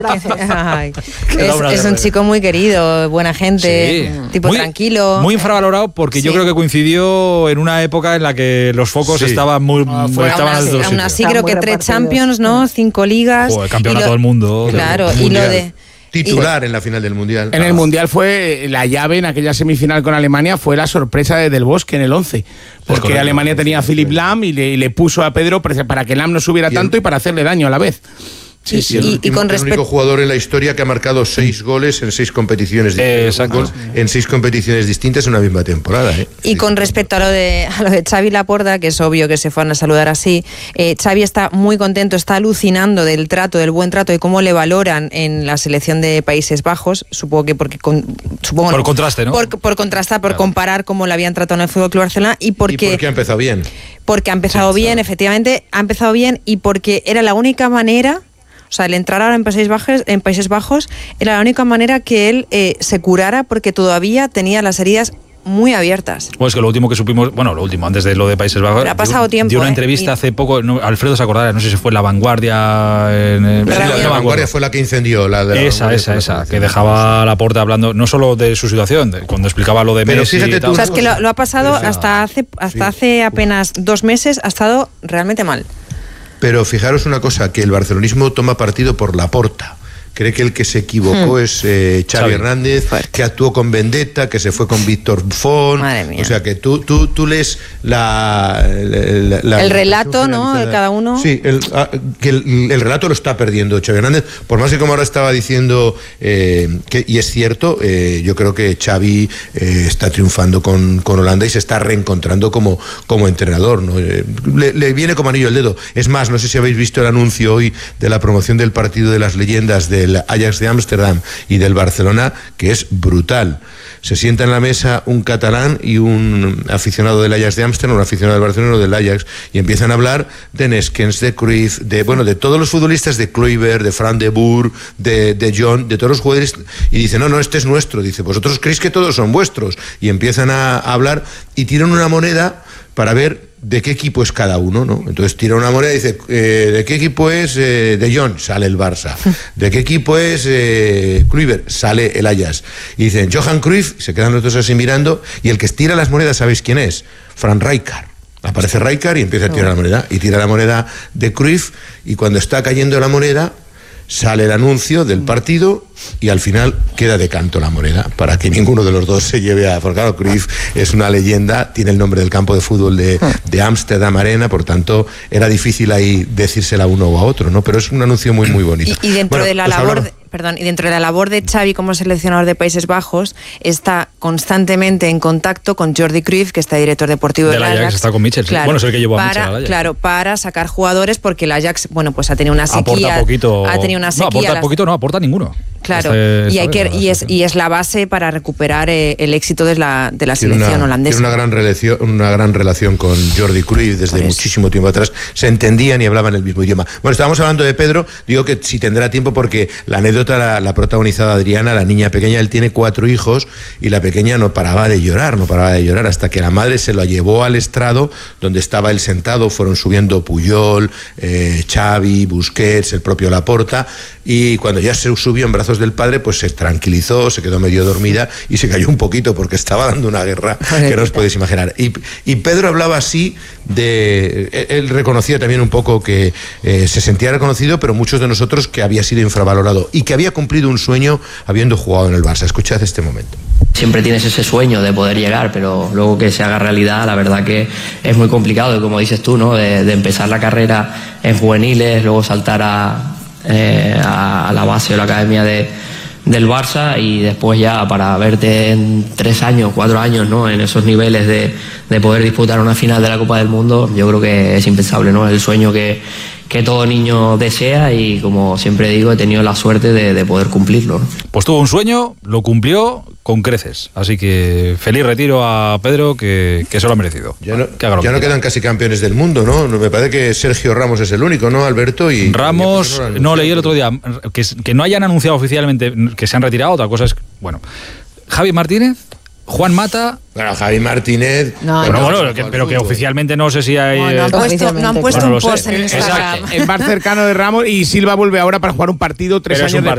Es un chico muy querido, buena gente, tipo muy tranquilo. Muy infravalorado porque yo creo que coincidió en una época en la que los focos estaban muy... aún así creo que 3 Champions, ¿no? 5 ligas. Joder, campeonato del mundo. Claro, y lo de... Titular en la final del Mundial. En el Mundial fue la llave, en aquella semifinal con Alemania, fue la sorpresa de Del Bosque en el 11. Porque Alemania tenía a Philipp Lahm y le puso a Pedro para que Lahm no subiera tanto y para hacerle daño a la vez. El único jugador en la historia que ha marcado 6 goles en 6 competiciones distintas. En 6 competiciones distintas en una misma temporada. Y con respecto a lo de Xavi Laporta, que es obvio que se fueron a saludar así, Xavi está muy contento, está alucinando del buen trato y cómo le valoran en la selección de Países Bajos. Supongo que por contraste, ¿no? Por contrastar, por comparar cómo le habían tratado en el Fútbol Club Barcelona y porque ha empezado bien. Porque ha empezado bien, efectivamente, ha empezado bien y porque era la única manera. O sea, el entrar ahora en Países Bajos era la única manera que él se curara porque todavía tenía las heridas muy abiertas. Pues que lo último que supimos, antes de lo de Países Bajos, pero ha pasado tiempo. Dio una entrevista hace poco, Alfredo se acordará, no sé si fue La Vanguardia. La Vanguardia fue la que incendió. Esa, que dejaba a Laporta hablando no solo de su situación, cuando explicaba lo de Messi. Fíjate tú, o sea, es que lo ha pasado hasta hace apenas 2 meses, ha estado realmente mal. Pero fijaros una cosa, que el barcelonismo toma partido por Laporta. Cree que el que se equivocó es Xavi Hernández, que actuó con vendetta, que se fue con Víctor Buffon. Madre mía. O sea, que tú lees el relato, ¿no? De cada uno. Sí, que el relato lo está perdiendo Xavi Hernández. Por más que como ahora estaba diciendo, y es cierto, yo creo que Xavi está triunfando con Holanda y se está reencontrando como entrenador, ¿no? Le viene como anillo al dedo. Es más, no sé si habéis visto el anuncio hoy de la promoción del partido de las leyendas del Ajax de Ámsterdam y del Barcelona, que es brutal. Se sienta en la mesa un catalán y un aficionado del Ajax de Ámsterdam, un aficionado del Barcelona, del Ajax, y empiezan a hablar de Neskens, de Cruyff, de todos los futbolistas, de Kluivert, de Fran de Boer, de John, de todos los jugadores, y dice, no, este es nuestro. Dice, vosotros creéis que todos son vuestros, y empiezan a hablar y tiran una moneda para ver de qué equipo es cada uno, ¿no? Entonces tira una moneda y dice, ¿de qué equipo es De Jong? Sale el Barça. ¿De qué equipo es Kluivert? Sale el Ajax. Y dicen, Johan Cruyff, se quedan los dos así mirando, y el que tira las monedas, ¿sabéis quién es? Frank Rijkaard. Aparece Rijkaard y empieza a tirar la moneda, y tira la moneda de Cruyff, y cuando está cayendo la moneda, sale el anuncio del partido y al final queda de canto la moneda para que ninguno de los dos se lleve a... Porque claro, Cruyff es una leyenda, tiene el nombre del campo de fútbol de Amsterdam Arena, por tanto era difícil ahí decírsela a uno o a otro, ¿no? Pero es un anuncio muy muy bonito. Y dentro de la labor... y dentro de la labor de Xavi como seleccionador de Países Bajos, está constantemente en contacto con Jordi Cruyff, que está director deportivo del Ajax. Está con Michel, claro, es el que llevó a Michel al Ajax. Claro, para sacar jugadores, porque el Ajax, pues ha tenido una sequía. Aporta ninguno. Claro, y es la base para recuperar el éxito de la selección holandesa. Tiene una gran relación con Jordi Cruyff desde muchísimo tiempo atrás. Se entendían y hablaban el mismo idioma. Bueno, estábamos hablando de Pedro, digo que si tendrá tiempo porque la anécdota la ha protagonizado Adriana, la niña pequeña. Él tiene 4 hijos y la pequeña no paraba de llorar hasta que la madre se lo llevó al estrado donde estaba él sentado. Fueron subiendo Puyol, Xavi, Busquets, el propio Laporta, y cuando ya se subió en brazos del padre, pues se tranquilizó, se quedó medio dormida y se cayó un poquito porque estaba dando una guerra que no os podéis imaginar. Y Pedro hablaba así él reconocía también un poco que se sentía reconocido, pero muchos de nosotros que había sido infravalorado y que había cumplido un sueño habiendo jugado en el Barça. Escuchad este momento. Siempre tienes ese sueño de poder llegar, pero luego que se haga realidad, la verdad que es muy complicado. Y como dices tú, ¿no? De empezar la carrera en juveniles, luego saltar a la base o la academia del Barça y después ya para verte en 3 años, 4 años, ¿no? En esos niveles de poder disputar una final de la Copa del Mundo, yo creo que es impensable, ¿no? El sueño que todo niño desea y, como siempre digo, he tenido la suerte de poder cumplirlo, ¿no? Pues tuvo un sueño, lo cumplió con creces, así que feliz retiro a Pedro, que se lo ha merecido. Ya no quedan casi campeones del mundo, ¿no? Me parece que Sergio Ramos es el único, ¿no, Alberto? Y Ramos, no leí el otro día, que no hayan anunciado oficialmente que se han retirado, otra cosa es, bueno, Javi Martínez, Juan Mata... Bueno, Javi Martínez... pero que oficialmente no sé si hay... No han puesto un post en Instagram. Es más cercano de Ramos y Silva vuelve ahora para jugar un partido 3 años después.